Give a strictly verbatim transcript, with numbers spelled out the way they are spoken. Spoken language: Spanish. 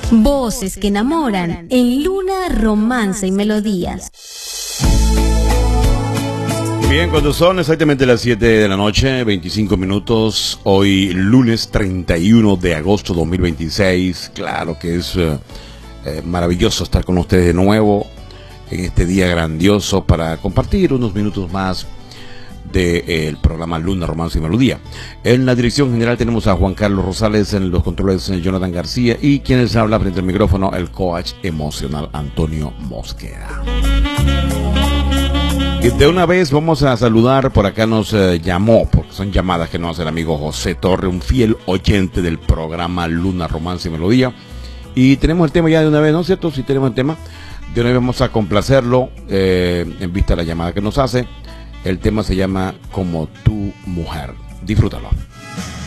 Voces que enamoran en Luna, Romance y Melodías. Bien, cuando son exactamente las siete de la noche, veinticinco minutos, hoy lunes treinta y uno de agosto de dos mil veintiséis, claro que es eh, eh, maravilloso estar con ustedes de nuevo en este día grandioso para compartir unos minutos más del eh, programa Luna, Romance y Melodía. En la dirección general tenemos a Juan Carlos Rosales, en los controles Jonathan García y quienes habla frente al micrófono, el coach emocional Antonio Mosquera. Y de una vez vamos a saludar, por acá nos eh, llamó, porque son llamadas que nos hace el amigo José Torre, un fiel oyente del programa Luna, Romance y Melodía. Y tenemos el tema ya de una vez, ¿no es cierto? Si tenemos el tema, de una vez vamos a complacerlo eh, en vista de la llamada que nos hace. El tema se llama Como tu mujer. Disfrútalo.